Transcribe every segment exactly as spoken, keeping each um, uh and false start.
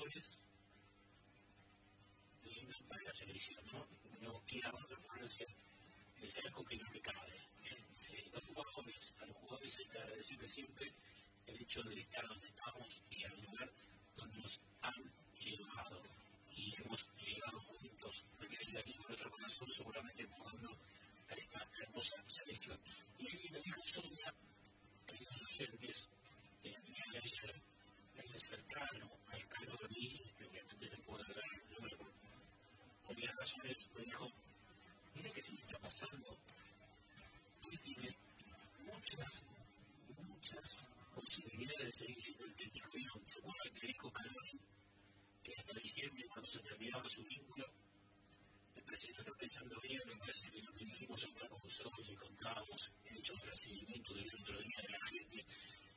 mejores lindos para la selección, ¿no? No quiera transformarse de ser con que no le cabe. ¿eh? Sí, los jugadores, a los jugadores hay que agradecerles siempre el hecho de estar donde estamos y al lugar donde nos han llevado. Y hemos llegado juntos, porque de aquí con otro corazón, seguramente empujando a esta hermosa selección. Y ahí me dijo Sonia, queridos oyentes, en el día de ayer, alguien cercano al cargo de mí, que obviamente no puedo hablar el número por obvias razones, me dijo, mira que se está pasando, y tiene muchas, muchas posibilidades de seguir siendo el técnico. Y no, ¿se acuerdan que dijo Caloni que hasta diciembre, cuando se terminaba su vínculo, el presidente está pensando bien, me parece que lo que dijimos acá con Sol y contábamos el hecho del recibimiento del otro día de la gente?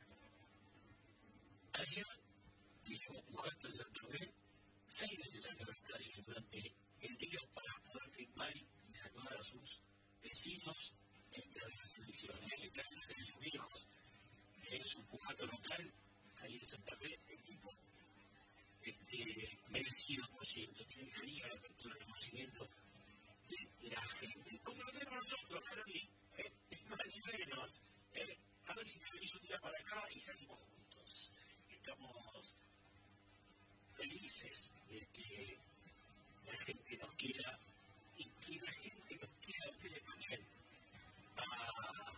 Ayer dijo Mujerto en Santo Fe, seis veces salió a la calle durante el día para poder firmar y saludar a sus vecinos entre las elecciones. Hay que a sus viejos, es un pujato local, ahí en Santa Fe, el tipo este, merecido por siempre, tiene que ir a la apertura del conocimiento de la gente. Como lo tenemos nosotros, Carolina, ¿eh? Es más ni menos. ¿eh? A ver si me venís un día para acá y salimos juntos. Estamos felices de que la gente nos quiera y que la gente nos quiera a ustedes también. A,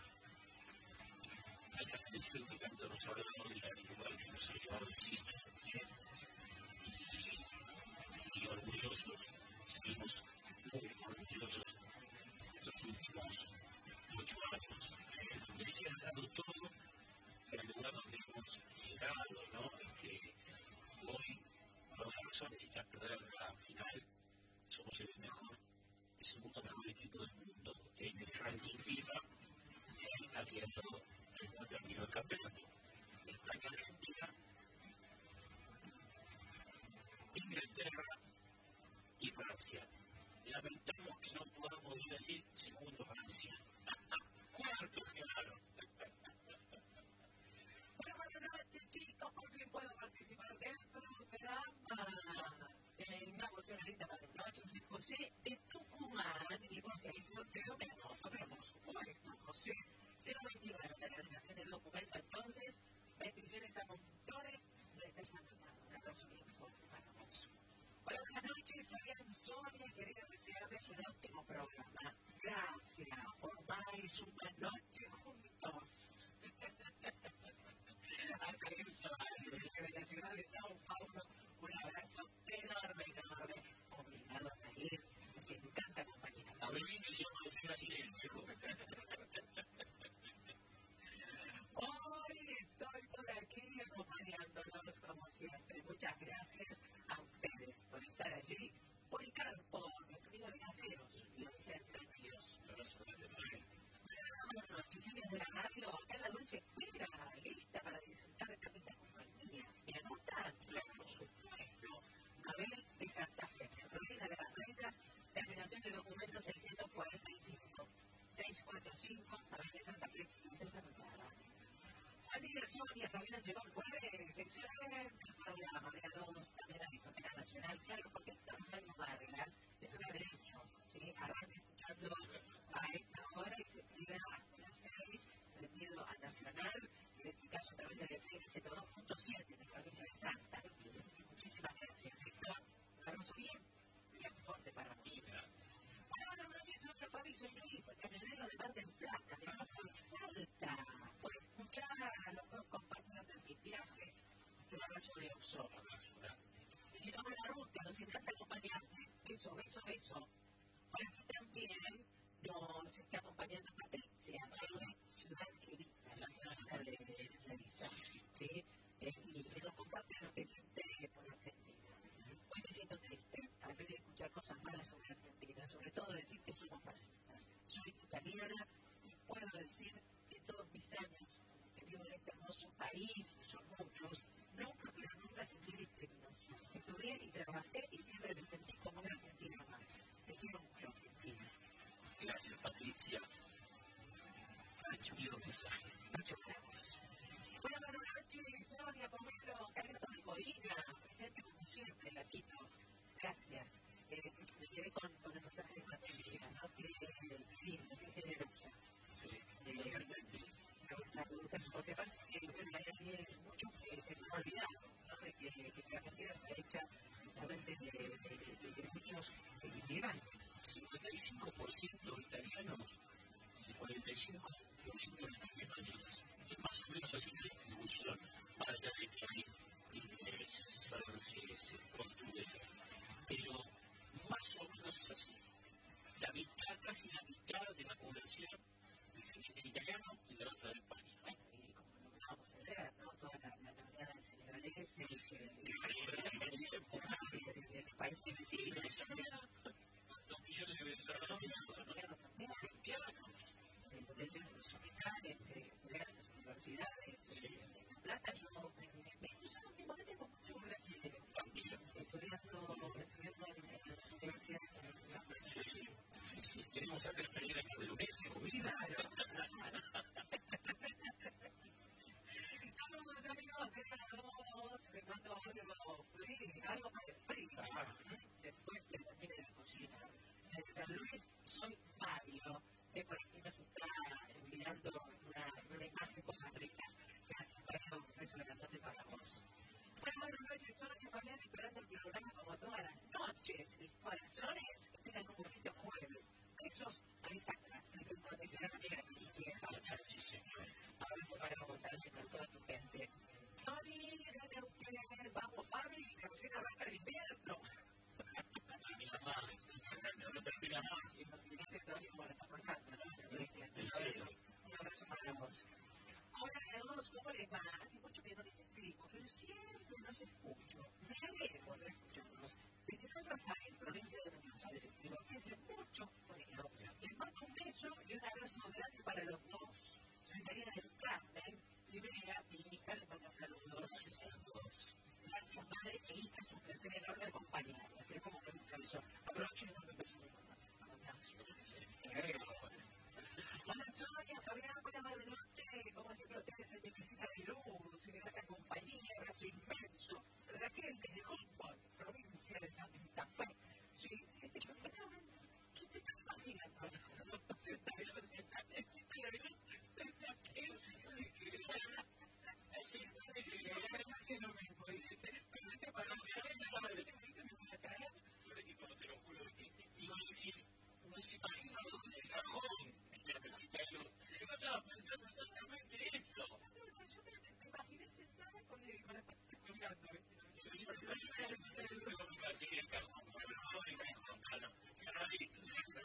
a la selección que tanto nos ha hablado y al lugar que nos ha llevado el sitio. ¿eh? Y, y orgullosos, seguimos muy orgullosos de los últimos ocho años, eh, donde se ha dado todo y al lugar donde hemos llegado, ¿no? Este, hoy, por una razón, necesitas perder la final, somos el mejor, el segundo mejor equipo del mundo en el ranking FIFA, eh, ha quedado el no terminó el campeonato. España, Argentina, Inglaterra y Francia. Lamentamos que no podamos ir decir segundo Francia. Cuarto, claro. Bueno, buenas noches, chicos. ¿Por qué puedo participar del programa? Tengamos una linda buenas noches. Soy José de Tucumán. Y por si hay sorteo, me anoto, pero por supuesto, José. cero veintinueve, la terminación del documento. Entonces, bendiciones a montones. Ya está examinado. Un abrazo bien fuerte para vos. Hola, buenas noches, Fabián Sonia, quería desearles un óptimo programa. Gracias por más una noche juntos. Arcadio Suárez, de la ciudad de Sao Paulo, un abrazo enorme, enorme. Obligado a reír, nos encanta acompañar. A ver, bien que si vamos a decir brasileño, viejo. Hoy estoy por aquí acompañándolos como siempre. Muchas gracias a ustedes por estar allí. Policarpo, de Frío de Caseros, y dice tranquilos. Un abrazo grande para él. Bueno, chiquillos de la radio, acá la Dulce espera, lista para disfrutar de Capitán Compañía. ¿Me anotan? Claro, por supuesto. Mabel de Santa Fe, Reina de las Reinas, terminación de documento seiscientos cuarenta y cinco. seiscientos cuarenta y cinco, Mabel de Santa Fe, desarrollada. Buen día, Sonia, Fabián llegó el jueves, excelente programa de la dos, también la Discoteca Nacional, claro, porque está Mario Vargas, de Fue Derecho, ¿sí? Arranca escuchando a esta hora y se pide hasta las seis, rendido a Nacional, en este caso a través de F M ciento dos punto siete, en la provincia de Santa Fe. Muchísimas gracias, Héctor. Un abrazo bien, bien fuerte para vos. Hola, buenas noches, soy Fabi, soy Luis, el camionero de Mar del Plata, de Bajo de Salta, por escuchar a los dos compañeros de mis viajes. Un abrazo de oso. Un abrazo grande. Visitamos la ruta, nos encanta acompañarte. Beso, beso, beso. Por aquí también nos está acompañando Patricia, de Ciudad Querida, la ciudad de Ceniza. ¿Sí? Eh, y que nos comparte lo que siente por Argentina. Hoy me siento triste al ver y escuchar cosas malas sobre Argentina, sobre todo decir que somos racistas. Soy italiana y puedo decir que todos mis años que vivo en este hermoso país, son muchos, nunca, pero nunca sentí discriminación. Estudié y trabajé y siempre me sentí como una argentina más. Te quiero mucho, Argentina. Gracias, Patricia. Mucho quiero mensaje. Muchas gracias. Bueno, buenas noches, Sonia, Pomelo, Carlos de Corina, presente como siempre. gracias. Eh, me quedé con, con el mensaje de Patricia, ¿no? Que lindo, que generosa. Sí, totalmente. Me gusta, me gusta eso, porque parece que bueno, hay muchos que, que se han olvidado, ¿no? De que, que la Argentina está hecha justamente de, de, de, de muchos inmigrantes. cincuenta y cinco por ciento italianos y cuarenta y cinco por ciento de españoles. Es más o menos así la distribución, más allá de que hay ingleses, franceses, portugueses. Pero más o menos es así. La mitad, casi la mitad de la población es italiano y la otra de España. Bueno, y como lo hablábamos ayer, ¿no? Toda la, la comunidad de senegaleses, del país de vecinos, ¿Cuántos millones de venezolanos también, colombianos? de los hospitales, estudiar en las universidades, en La Plata, yo me gusta últimamente con muchos brasileños También. estudiando en las universidades en La Plata. Sí, sí, sí, sí. Queremos hacer venir a la de UNESCO, mira. Saludos amigos de la dos, les mando algo frío, algo más de frío, después que termine de cocinar. En San Luis soy Mario, que por aquí nos está enviando una, una imagen cosas ricas. Gracias Mario, un beso grandote para vos. Bueno, buenas noches, Sonia Fabián esperando el programa como todas las noches. Mis corazones, que tengan un bonito jueves. Besos, Alejandra, como dice la amiga, si quisiera. Sí, señor. Abrazo para vos, Ángel, con toda tu gente. Tony, dale usted, vamos, Fabi, que recién arranca el invierno. Termina más, no termina más. Imagínate, Tony, cómo la está pasando, ¿no? En serio. Un abrazo para vos. Hola a todos, ¿cómo les va? Hace mucho que no les escribo, pero siempre los escucho. Me alegro de escucharlos. Desde San Rafael, provincia de Mendoza, les escribo que hace mucho frío. Les mando un beso y un abrazo grande para los dos. Soy María del Carmen y Bea, mi hija, les mando saludos. Gracias a los dos. Gracias, madre e hija, es un placer enorme acompañarlas. Es como que me eso. Aprovecho y mando un beso a mi mamá. Hola Sonia, Fabián, buena madre noche. Como siempre, ustedes en mi visita de luz y de grata compañía, abrazo inmenso. Raquel desde Humboldt, provincia de Santa Fe. Sí, ¿qué te está imaginando? No sé, yo sé, Raquel, sí, sí, que que no me puede, pero este para mí, me voy a caer. Sobre que cuando te lo juro, iba a decir, no se imagina dónde el cajón. Yo estaba pensando exactamente eso. Yo me imaginé sentada con la pata colgando. Yo me imaginé el cajón, pero no el cajón, claro. Cerradito.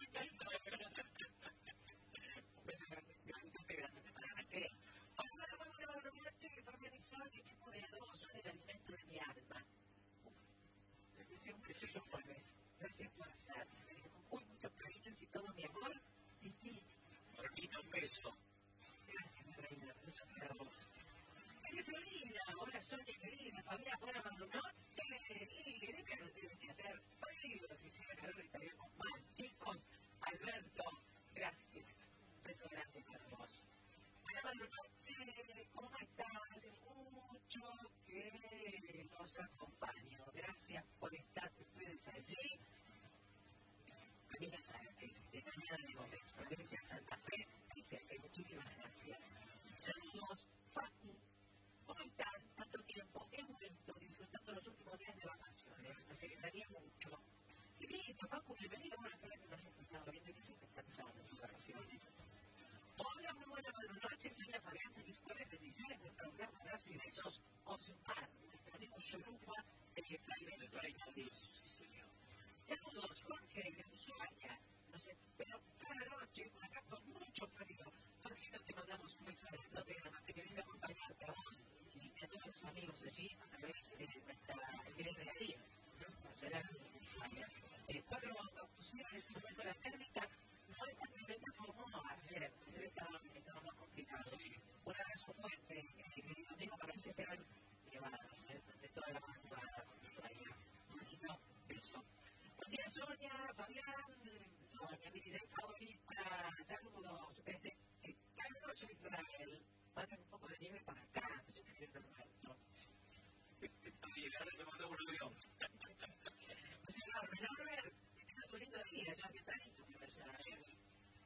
Un beso grande para Raquel. Hola, hola, buenas noches, Fabián y Sonia, equipo de dos son el alimento de mi alma. Uf, es un precioso jueves. Gracias por estar. Con muchos cariños y todo mi amor. Titi. Repita un beso. Gracias, mi reina. Beso para vos. Desde Florida, hola Sonia querida, Fabián, buena noche. Y de que no tienen que hacer frío, si llega calor estaríamos mal. Chicos, Alberto, gracias. Beso grande para vos. Buena noche, ¿cómo están? Hace mucho que los acompaño. Gracias por estar ustedes allí. Camila Zárate, de Cañada de Gómez, provincia de Santa Fe, dice que muchísimas gracias. Saludos, Facu. ¿Cómo están? Tanto tiempo, qué momento, disfrutando los últimos días de vacaciones. Me alegraría mucho. Qué lindo, Facu, bienvenido. Bueno, espero que no hayas pasado bien, que estés descansado en tus vacaciones. Hola, muy buenas noches, soy Fabián, feliz jueves, bendiciones del programa, gracias y besos. Osimar, nuestro amigo Yoruba, de Fraile de sí señor. Saludos, Jorge, de Ushuaia. Nos espero cada noche por acá con mucho frío. Jorgito, te mandamos un beso grandote, grandote, querido acompañarte a vos y a todos los amigos allí a través de nuestra iglesia de Díaz, nacional de Ushuaia. Cuatro opciones de la técnica, no es tan tremenda como ayer, ayer estaba, estaba más complicado. Un abrazo fuerte, querido amigo, para que se esperan llevadas de toda la madrugada con Ushuaia. Un bonito beso. Buen día, Sonia, Fabián, Sonia, mi D J favorita, saludos desde Carlos Israel. Manden un poco de nieve para acá, yo te Roberto. Y ahora te mando un avión. O sea,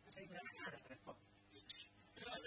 seis de la mañana, responde. Claro,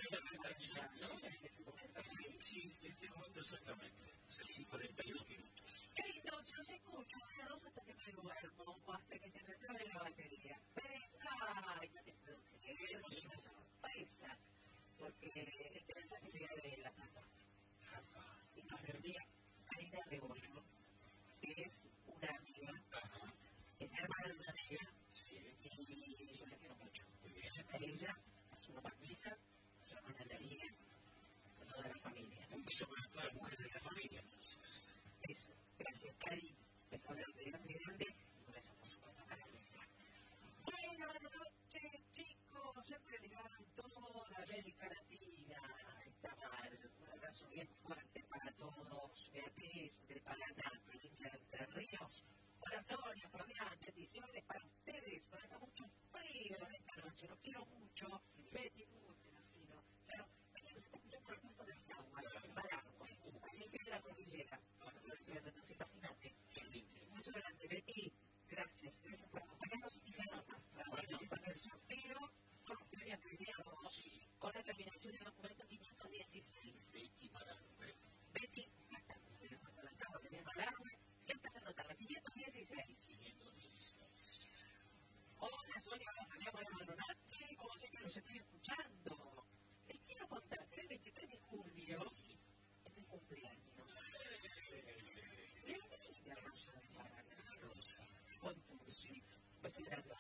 sí, en este momento exactamente, seis y cuarenta y dos minutos. Entonces los escucho a las dos hasta que me duermo, o hasta que se me acabe la batería. ¿Ves? Ay, no te puedo creer, es una sorpresa, porque este mensaje llega de La Plata. Y nos reunía Karina Rebollo, que es una amiga, es hermana de una amiga, y yo la quiero mucho. A ella, a su mamá Luisa, a su hermana Daría, a toda la familia. Un beso para todas las mujeres de la familia, entonces. Eso, gracias, Cari. Beso grande, grande, grande. Y un beso, por supuesto, para Luisa. Buenas noches, chicos. Siempre llegaron toda América Latina. Estaba un abrazo bien fuerte para todos. Beatriz, de Paraná, provincia de Entre Ríos. Hola, Sonia, Fabián, bendiciones para ustedes. Por acá mucho frío esta noche. Los quiero mucho. Betty, mucho, imagino. Claro, aquí nos está escuchando por el punto de las aguas, en Malargüe, allí en la cordillera. Entonces, imagínate. Un beso grande, Betty. Gracias, gracias por acompañarnos y se nota para participar del sorteo con los premios premiados con la terminación del documento quinientos dieciséis. Betty Malargüe. Betty, exactamente, de Puerto del Cabo, de Malargüe, ya estás anotada, quinientos dieciséis. Hola, Sonia, Fabián, buenas noches, como siempre los estoy escuchando. Les quiero contar que el veintitrés de julio es mi cumpleaños. Bienvenida, Rosa de Paraná. Rosa. Con Tursi. Pues el grande